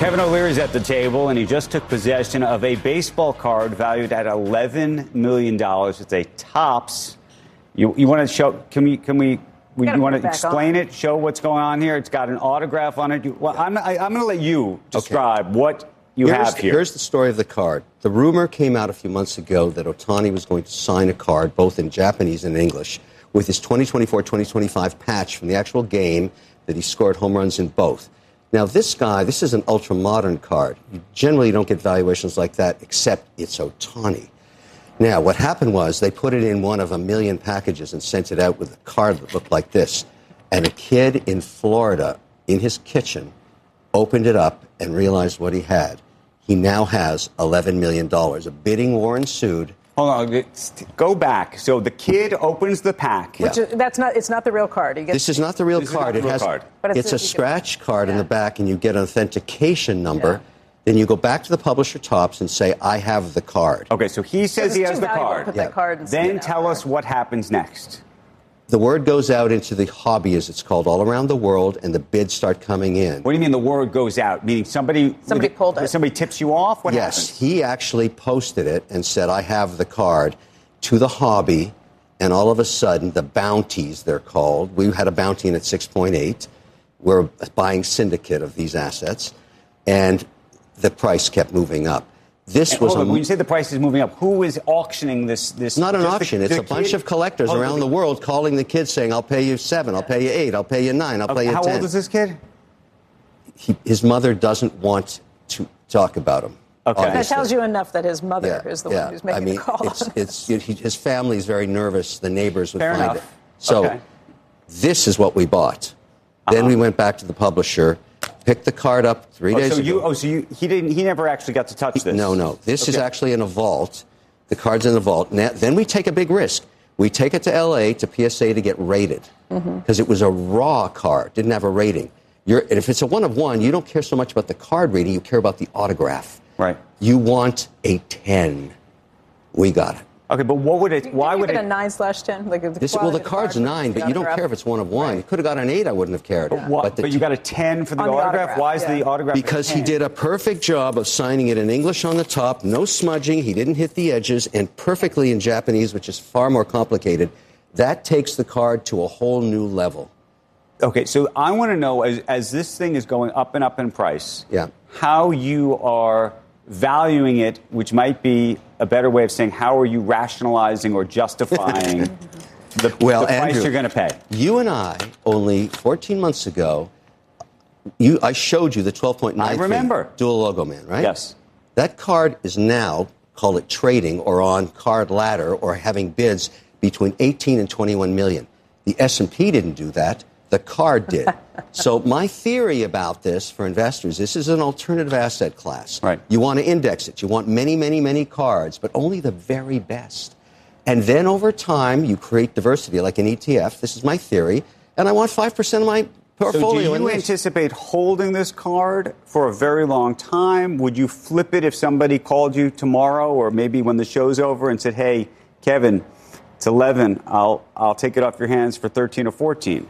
Kevin O'Leary's at the table, and he just took possession of a baseball card valued at $11 million. It's a Topps. You want to show? Can we? You want to explain it? Show what's going on here? It's got an autograph on it. I'm going to let you describe what you have here. Here's the story of the card. The rumor came out a few months ago that Ohtani was going to sign a card, both in Japanese and English, with his 2024-2025 patch from the actual game that he scored home runs in both. Now, this is an ultra-modern card. You generally don't get valuations like that, except it's Ohtani. Now, what happened was they put it in one of a million packages and sent it out with a card that looked like this. And a kid in Florida, in his kitchen, opened it up and realized what he had. He now has $11 million. A bidding war ensued. Hold on, go back. So the kid opens the pack. Which is, it's not the real card. This is not the real card. It's a scratch card in the back, and you get an authentication number. Yeah. Then you go back to the publisher Topps and say, I have the card. Okay, so he says he has the card. Put that card and then tell us what happens next. The word goes out into the hobby, as it's called, all around the world, and the bids start coming in. What do you mean the word goes out? Meaning somebody pulled it. Somebody tips you off? What happens? Yes, he actually posted it and said, I have the card to the hobby, and all of a sudden, the bounties, they're called. We had a bounty in at 6.8. We're a buying syndicate of these assets, and the price kept moving up. When you say the price is moving up, who is auctioning this? It's not an auction. It's a bunch of collectors around the world calling the kids saying, I'll pay you 7, I'll pay you 8, I'll pay you 9, I'll pay you 10. How old is this kid? His mother doesn't want to talk about him. Okay. That tells you enough that his mother is the one who's making the call. His family is very nervous. The neighbors would Fair find enough. it. So this is what we bought. Then we went back to the publisher, picked the card up 3 days ago. He never actually got to touch this? No. This is actually in a vault. The card's in the vault. Then we take a big risk. We take it to L.A. to PSA to get rated because it was a raw card, didn't have a rating. And if it's a 1 of 1, you don't care so much about the card rating, you care about the autograph. Right. You want a 10. We got it. Okay, but what would it? Why would it? A 9/10? The card's 9, but you don't care if it's 1 of 1. You could have got an 8. I wouldn't have cared. But you got a 10 for the autograph. Why is the autograph? Because he did a perfect job of signing it in English on the top, no smudging. He didn't hit the edges, and perfectly in Japanese, which is far more complicated. That takes the card to a whole new level. Okay, so I want to know as this thing is going up and up in price, how you are valuing it, which might be a better way of saying how are you rationalizing or justifying the price Andrew, you're going to pay. You and I, only 14 months ago, I showed you the 12.9 I remember. Dual Logo Man, right? Yes. That card is now, call it trading or on Card Ladder or having bids between 18 and 21 million. The S&P didn't do that. The card did. So my theory about this for investors, this is an alternative asset class. Right. You want to index it. You want many, many, many cards, but only the very best. And then over time, you create diversity like an ETF. This is my theory. And I want 5% of my portfolio. So do you anticipate holding this card for a very long time? Would you flip it if somebody called you tomorrow or maybe when the show's over and said, hey, Kevin, it's 11. I'll take it off your hands for 13 or 14.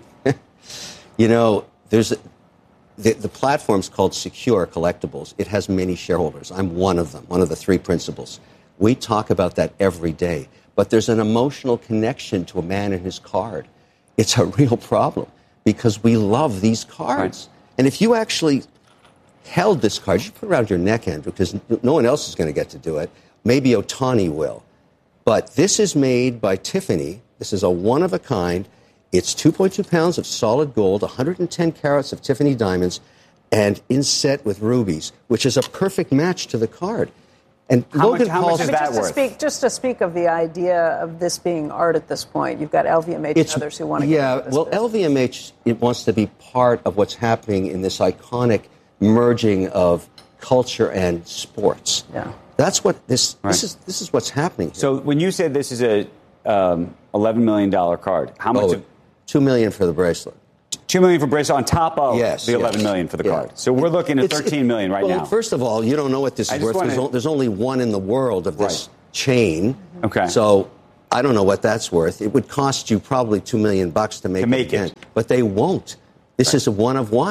You know, there's the platform's called Secure Collectibles. It has many shareholders. I'm one of them, one of the 3 principals. We talk about that every day. But there's an emotional connection to a man and his card. It's a real problem because we love these cards. Right. And if you actually held this card, you should put it around your neck, Andrew, because no one else is going to get to do it. Maybe Ohtani will. But this is made by Tiffany. This is a one-of-a-kind. It's 2.2 pounds of solid gold, 110 carats of Tiffany diamonds, and inset with rubies, which is a perfect match to the card. And how much is that worth? Just to speak of the idea of this being art at this point, you've got LVMH and others who want to get into this business. LVMH, it wants to be part of what's happening in this iconic merging of culture and sports. Yeah. That's what this is what's happening here. So when you said this is a $11 million card, how much of $2 million for the bracelet. $2 million for bracelet on top of the $11 million for the card. So we're looking at $13 million right now. First of all, you don't know what this is worth. There's only one in the world of this chain. Okay. So I don't know what that's worth. It would cost you probably $2 million to make it. But they won't. This is a 1 of 1.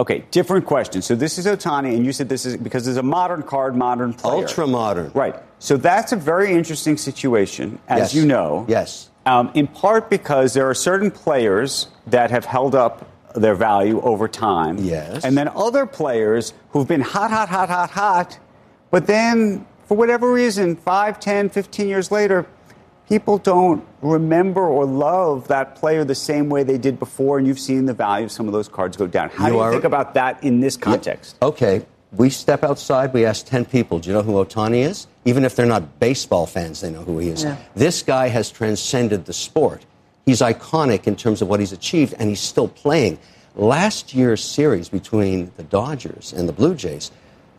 Okay, different question. So this is Ohtani, and you said this is because there's a modern card, modern player. Ultra modern. Right. So that's a very interesting situation, as you know. Yes. In part because there are certain players that have held up their value over time. Yes. And then other players who've been hot, but then, for whatever reason, 5, 10, 15 years later, people don't remember or love that player the same way they did before, and you've seen the value of some of those cards go down. How do you think about that in this context? Yeah. Okay. We step outside, we ask 10 people, do you know who Ohtani is? Even if they're not baseball fans, they know who he is. Yeah. This guy has transcended the sport. He's iconic in terms of what he's achieved, and he's still playing. Last year's series between the Dodgers and the Blue Jays,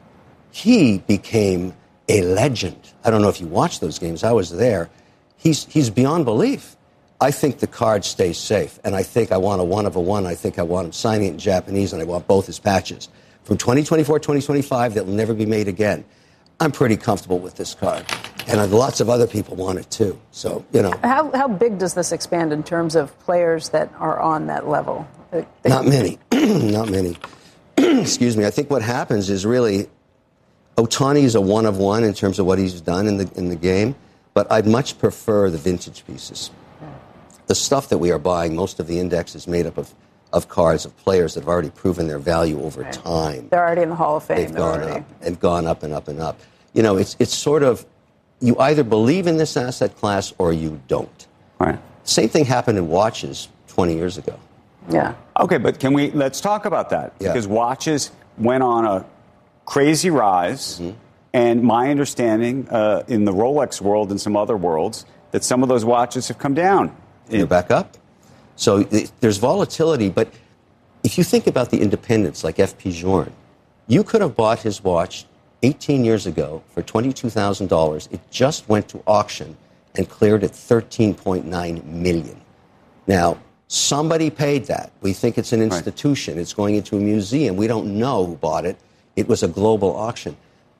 he became a legend. I don't know if you watched those games. I was there. He's beyond belief. I think the card stays safe, and I think I want a one of a one. I think I want him signing it in Japanese, and I want both his patches. From 2024, 2025, that will never be made again. I'm pretty comfortable with this card, and lots of other people want it too. So, you know. How big does this expand in terms of players that are on that level? Not many. Not many. Excuse me. I think what happens is really Ohtani is a one of one in terms of what he's done in the game, but I'd much prefer the vintage pieces. The stuff that we are buying, most of the index is made up of cards of players that have already proven their value over time. They're already in the Hall of Fame. They've gone up and gone up and up and up. You know, it's sort of, you either believe in this asset class or you don't. Right. Same thing happened in watches 20 years ago. Yeah. Okay, but let's talk about that. Yeah. Because watches went on a crazy rise, and my understanding in the Rolex world and some other worlds, that some of those watches have come down. They're back up. So there's volatility, but if you think about the independents like F.P. Journe, you could have bought his watch 18 years ago for $22,000. It just went to auction and cleared at $13.9 million. Now, somebody paid that. We think it's an institution. Right. It's going into a museum. We don't know who bought it. It was a global auction.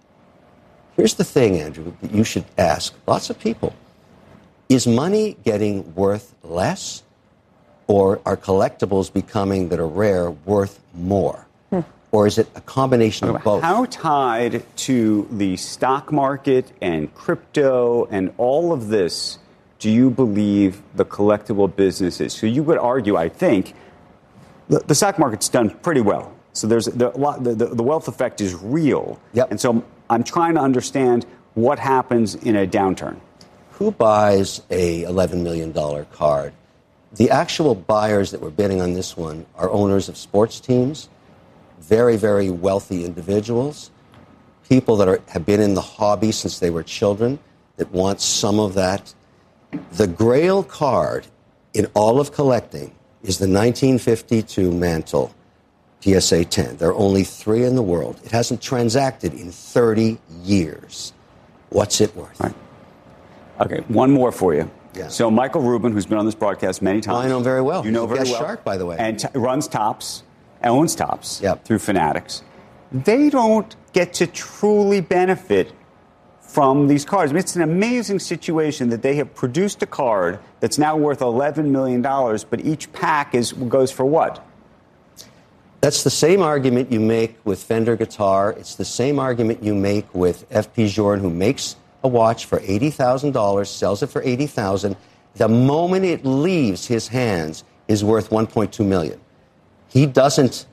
Here's the thing, Andrew, that you should ask lots of people. Is money getting worth less, or are collectibles becoming that are rare worth more? Or is it a combination of both? How tied to the stock market and crypto and all of this do you believe the collectible business is? So you would argue, I think, the stock market's done pretty well. So there's the wealth effect is real. Yep. And so I'm trying to understand what happens in a downturn. Who buys a $11 million card? The actual buyers that were bidding on this one are owners of sports teams, very, very wealthy individuals, people that have been in the hobby since they were children, that want some of that. The Grail card in all of collecting is the 1952 Mantle PSA 10. There are only 3 in the world. It hasn't transacted in 30 years. What's it worth? Right. Okay, one more for you. Yeah. So Michael Rubin, who's been on this broadcast many times. I know him very well. You know very well. Shark, by the way. And runs Topps, owns Topps yep. through Fanatics. They don't get to truly benefit from these cards. I mean, it's an amazing situation that they have produced a card that's now worth $11 million, but each pack goes for what? That's the same argument you make with Fender guitar. It's the same argument you make with F.P. Journe, who makes a watch for $80,000, sells it for $80,000. The moment it leaves his hands, is worth $1.2 million. He doesn't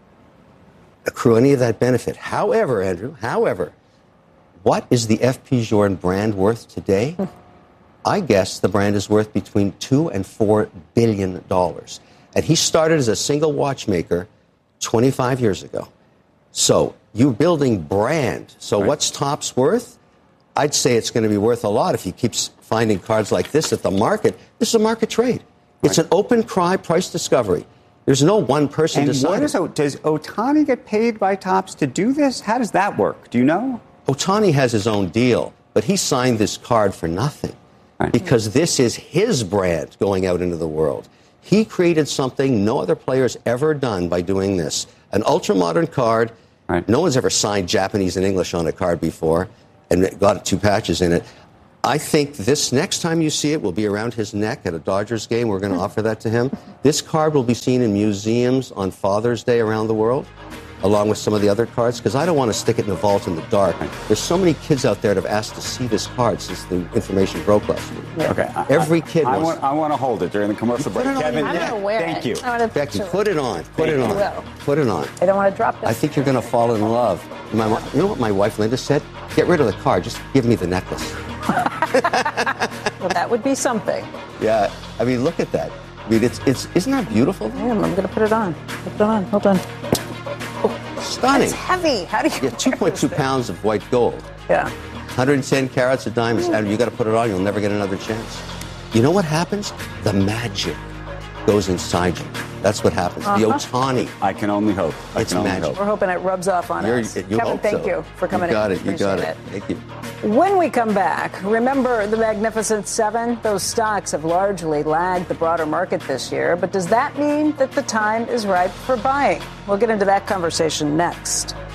accrue any of that benefit. However, Andrew, what is the F.P. Journe brand worth today? I guess the brand is worth between $2 and $4 billion. And he started as a single watchmaker 25 years ago. So you're building brand. So what's Topps worth? I'd say it's going to be worth a lot if he keeps finding cards like this at the market. This is a market trade. It's an open price discovery. There's no one person deciding. Does Ohtani get paid by Topps to do this? How does that work? Do you know? Ohtani has his own deal, but he signed this card for nothing because this is his brand going out into the world. He created something no other player's ever done by doing this. An ultra-modern card. No one's ever signed Japanese and English on a card before and got 2 patches in it. I think this next time you see it will be around his neck at a Dodgers game. We're going to offer that to him. This card will be seen in museums on Father's Day around the world, along with some of the other cards, because I don't want to stick it in the vault in the dark. There's so many kids out there that have asked to see this card since the information broke last week. Yeah. Okay. Every kid wants. I want to hold it during the commercial break. Kevin, I'm going to wear thank it. you. Becky, put it on. Put it on. Put it on. I don't want to drop this. I think you're going to fall in love. You know what my wife Linda said? Get rid of the card. Just give me the necklace. Well, that would be something. Yeah. I mean, look at that. I mean, isn't that beautiful? Yeah, I'm going to put it on. Put it on. Hold on. Stunning. It's heavy. How do you? Yeah, 2.2 pounds of white gold. Yeah. 110 carats of diamonds. And you got to put it on. You'll never get another chance. You know what happens? The magic goes inside you. That's what happens. The Otani. I can only hope. It's magic. We're hoping it rubs off on us. Kevin, thank you for coming in. You got it. Thank you. When we come back, remember the Magnificent Seven? Those stocks have largely lagged the broader market this year, but does that mean that the time is ripe for buying? We'll get into that conversation next.